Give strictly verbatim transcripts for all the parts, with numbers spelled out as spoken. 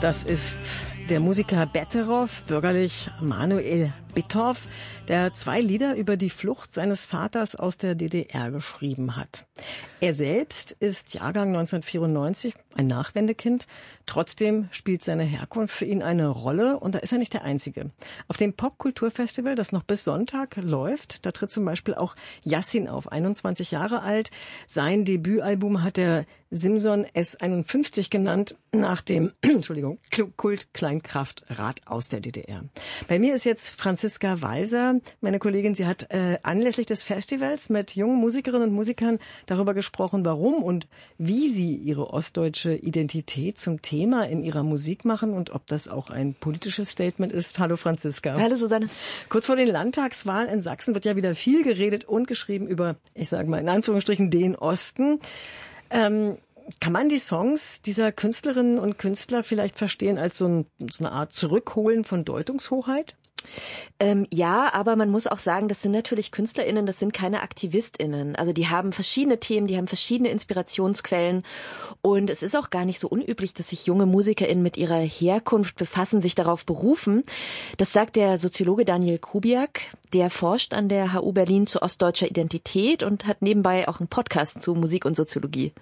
Das ist der Musiker Betteroff, bürgerlich Manuel Bittorf, der zwei Lieder über die Flucht seines Vaters aus der D D R geschrieben hat. Er selbst ist Jahrgang neunzehnhundertvierundneunzig, ein Nachwendekind. Trotzdem spielt seine Herkunft für ihn eine Rolle und da ist er nicht der Einzige. Auf dem Popkulturfestival, das noch bis Sonntag läuft, da tritt zum Beispiel auch Yassin auf, einundzwanzig Jahre alt. Sein Debütalbum hat er Simson S einundfünfzig genannt, nach dem Entschuldigung, Kult-Kleinkraftrad aus der D D R. Bei mir ist jetzt Franziska Walser, meine Kollegin. Sie hat äh, anlässlich des Festivals mit jungen Musikerinnen und Musikern darüber gesprochen, warum und wie sie ihre ostdeutsche Identität zum Thema in ihrer Musik machen und ob das auch ein politisches Statement ist. Hallo Franziska. Hallo Susanne. Kurz vor den Landtagswahlen in Sachsen wird ja wieder viel geredet und geschrieben über, ich sage mal in Anführungsstrichen, den Osten. Ähm, Kann man die Songs dieser Künstlerinnen und Künstler vielleicht verstehen als so, ein, so eine Art Zurückholen von Deutungshoheit? Ähm, ja, aber man muss auch sagen, das sind natürlich KünstlerInnen, das sind keine AktivistInnen. Also die haben verschiedene Themen, die haben verschiedene Inspirationsquellen und es ist auch gar nicht so unüblich, dass sich junge MusikerInnen mit ihrer Herkunft befassen, sich darauf berufen. Das sagt der Soziologe Daniel Kubiak, der forscht an der H U Berlin zu ostdeutscher Identität und hat nebenbei auch einen Podcast zu Musik und Soziologie.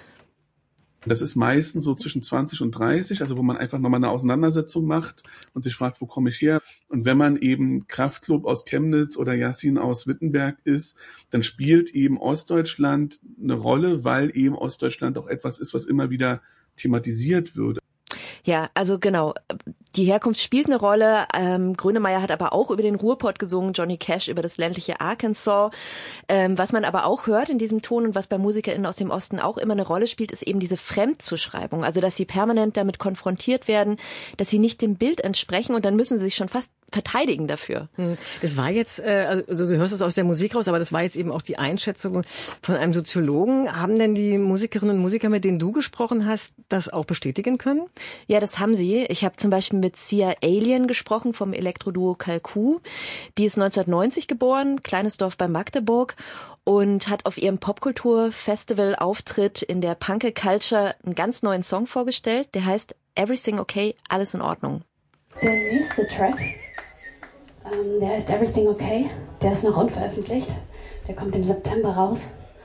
Das ist meistens so zwischen zwanzig und dreißig, also wo man einfach nochmal eine Auseinandersetzung macht und sich fragt, wo komme ich her? Und wenn man eben Kraftklub aus Chemnitz oder Yassin aus Wittenberg ist, dann spielt eben Ostdeutschland eine Rolle, weil eben Ostdeutschland auch etwas ist, was immer wieder thematisiert wird. Ja, also genau. Die Herkunft spielt eine Rolle. Ähm, Grönemeyer hat aber auch über den Ruhrpott gesungen, Johnny Cash über das ländliche Arkansas. Ähm, was man aber auch hört in diesem Ton und was bei MusikerInnen aus dem Osten auch immer eine Rolle spielt, ist eben diese Fremdzuschreibung. Also, dass sie permanent damit konfrontiert werden, dass sie nicht dem Bild entsprechen und dann müssen sie sich schon fast verteidigen dafür. Das war jetzt, also du hörst es aus der Musik raus, aber das war jetzt eben auch die Einschätzung von einem Soziologen. Haben denn die Musikerinnen und Musiker, mit denen du gesprochen hast, das auch bestätigen können? Ja, das haben sie. Ich habe zum Beispiel mit Sia Alien gesprochen vom Elektroduo Kalku. Die ist neunzehnhundertneunzig geboren, kleines Dorf bei Magdeburg und hat auf ihrem Popkultur-Festival-Auftritt in der Punke Culture einen ganz neuen Song vorgestellt. Der heißt Everything Okay, alles in Ordnung. Der nächste Track, ähm, der heißt Everything Okay, der ist noch unveröffentlicht, der kommt im September raus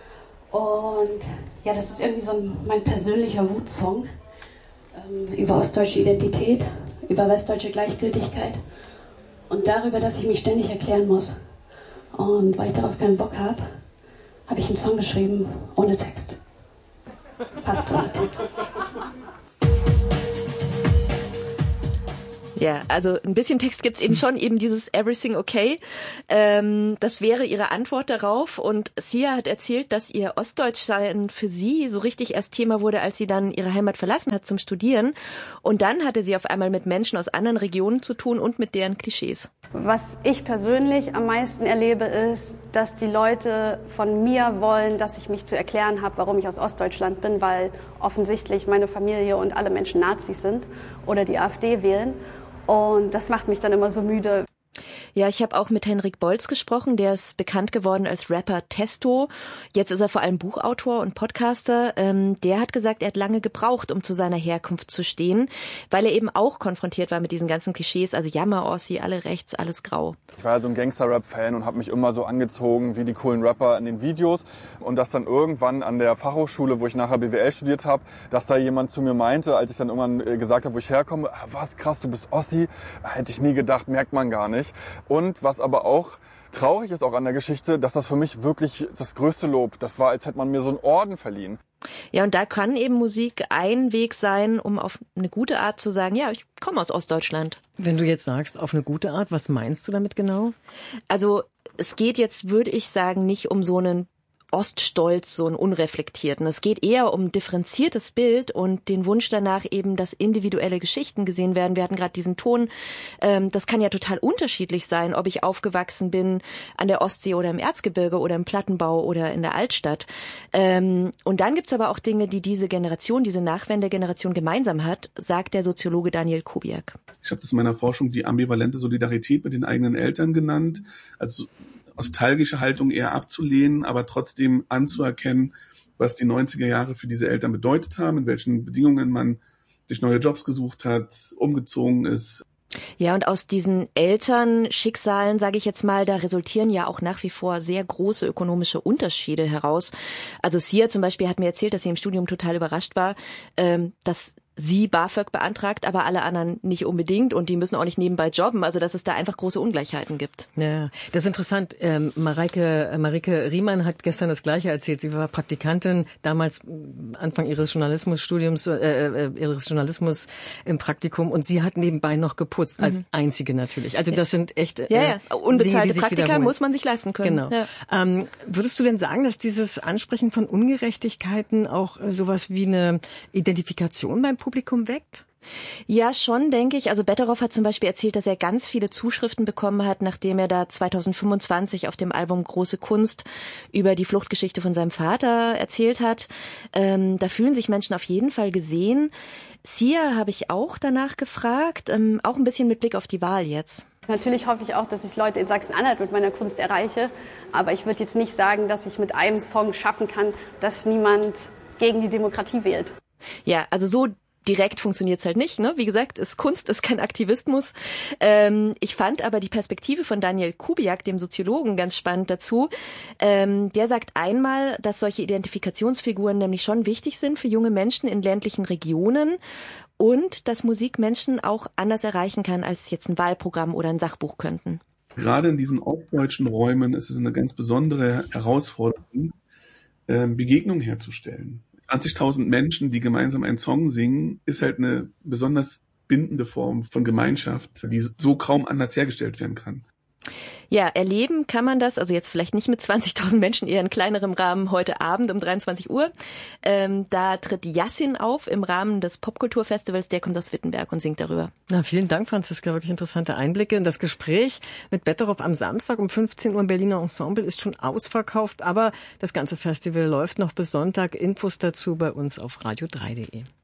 und ja, das ist irgendwie so ein, mein persönlicher Wutsong ähm, über ostdeutsche Identität, über westdeutsche Gleichgültigkeit und darüber, dass ich mich ständig erklären muss. Und weil ich darauf keinen Bock habe, habe ich einen Song geschrieben ohne Text, fast ohne Text. Ja, also ein bisschen Text gibt's eben schon, eben dieses Everything Okay. Ähm, das wäre ihre Antwort darauf. Und Sia hat erzählt, dass ihr Ostdeutschsein für sie so richtig erst Thema wurde, als sie dann ihre Heimat verlassen hat zum Studieren. Und dann hatte sie auf einmal mit Menschen aus anderen Regionen zu tun und mit deren Klischees. Was ich persönlich am meisten erlebe, ist, dass die Leute von mir wollen, dass ich mich zu erklären habe, warum ich aus Ostdeutschland bin, weil offensichtlich meine Familie und alle Menschen Nazis sind oder die AfD wählen. Und das macht mich dann immer so müde. Ja, ich habe auch mit Henrik Bolz gesprochen, der ist bekannt geworden als Rapper Testo. Jetzt ist er vor allem Buchautor und Podcaster. Ähm, der hat gesagt, er hat lange gebraucht, um zu seiner Herkunft zu stehen, weil er eben auch konfrontiert war mit diesen ganzen Klischees, also Jammer-Ossi, alle rechts, alles grau. Ich war ja so ein Gangster-Rap-Fan und habe mich immer so angezogen wie die coolen Rapper in den Videos. Und dass dann irgendwann an der Fachhochschule, wo ich nachher B W L studiert habe, dass da jemand zu mir meinte, als ich dann irgendwann gesagt habe, wo ich herkomme, was krass, du bist Ossi, hätte ich nie gedacht, merkt man gar nicht. Und was aber auch traurig ist auch an der Geschichte, dass das für mich wirklich das größte Lob, das war, als hätte man mir so einen Orden verliehen. Ja, und da kann eben Musik ein Weg sein, um auf eine gute Art zu sagen, ja, ich komme aus Ostdeutschland. Wenn du jetzt sagst, auf eine gute Art, was meinst du damit genau? Also es geht jetzt, würde ich sagen, nicht um so einen Oststolz, so einen unreflektierten. Es geht eher um differenziertes Bild und den Wunsch danach eben, dass individuelle Geschichten gesehen werden. Wir hatten gerade diesen Ton. Ähm, das kann ja total unterschiedlich sein, ob ich aufgewachsen bin an der Ostsee oder im Erzgebirge oder im Plattenbau oder in der Altstadt. Ähm, und dann gibt's aber auch Dinge, die diese Generation, diese Nachwendegeneration gemeinsam hat, sagt der Soziologe Daniel Kubiak. Ich habe das in meiner Forschung die ambivalente Solidarität mit den eigenen Eltern genannt. Also nostalgische Haltung eher abzulehnen, aber trotzdem anzuerkennen, was die neunziger Jahre für diese Eltern bedeutet haben, in welchen Bedingungen man sich neue Jobs gesucht hat, umgezogen ist. Ja, und aus diesen Elternschicksalen, sage ich jetzt mal, da resultieren ja auch nach wie vor sehr große ökonomische Unterschiede heraus. Also Sia zum Beispiel hat mir erzählt, dass sie im Studium total überrascht war, ähm, dass sie BAföG beantragt, aber alle anderen nicht unbedingt und die müssen auch nicht nebenbei jobben, also dass es da einfach große Ungleichheiten gibt. Ja, das ist interessant. Ähm, Mareike, Marike Riemann hat gestern das Gleiche erzählt. Sie war Praktikantin, damals Anfang ihres Journalismusstudiums, äh, ihres Journalismus im Praktikum und sie hat nebenbei noch geputzt, als mhm. einzige natürlich. Also das sind echt äh, ja, ja. Unbezahlte Dinge, die Praktika wiederholen. muss man sich leisten können. Genau. Ja. Ähm, würdest du denn sagen, dass dieses Ansprechen von Ungerechtigkeiten auch äh, sowas wie eine Identifikation beim Publikum weckt? Ja, schon, denke ich. Also Betteroff hat zum Beispiel erzählt, dass er ganz viele Zuschriften bekommen hat, nachdem er da zwanzig fünfundzwanzig auf dem Album Große Kunst über die Fluchtgeschichte von seinem Vater erzählt hat. Ähm, da fühlen sich Menschen auf jeden Fall gesehen. Sia habe ich auch danach gefragt, ähm, auch ein bisschen mit Blick auf die Wahl jetzt. Natürlich hoffe ich auch, dass ich Leute in Sachsen-Anhalt mit meiner Kunst erreiche. Aber ich würde jetzt nicht sagen, dass ich mit einem Song schaffen kann, dass niemand gegen die Demokratie wählt. Ja, also so direkt funktioniert's halt nicht, ne? Wie gesagt, ist Kunst, ist kein Aktivismus. Ähm, ich fand aber die Perspektive von Daniel Kubiak, dem Soziologen, ganz spannend dazu. Ähm, der sagt einmal, dass solche Identifikationsfiguren nämlich schon wichtig sind für junge Menschen in ländlichen Regionen und dass Musik Menschen auch anders erreichen kann, als jetzt ein Wahlprogramm oder ein Sachbuch könnten. Gerade in diesen ostdeutschen Räumen ist es eine ganz besondere Herausforderung, Begegnungen herzustellen. zwanzigtausend Menschen, die gemeinsam einen Song singen, ist halt eine besonders bindende Form von Gemeinschaft, die so kaum anders hergestellt werden kann. Ja, erleben kann man das, also jetzt vielleicht nicht mit zwanzigtausend Menschen, eher in kleinerem Rahmen heute Abend um dreiundzwanzig Uhr. Ähm, da tritt Yassin auf im Rahmen des Popkulturfestivals, der kommt aus Wittenberg und singt darüber. Na, vielen Dank, Franziska, wirklich interessante Einblicke. Und das Gespräch mit Betteroff am Samstag um fünfzehn Uhr im Berliner Ensemble ist schon ausverkauft, aber das ganze Festival läuft noch bis Sonntag. Infos dazu bei uns auf radio drei punkt de.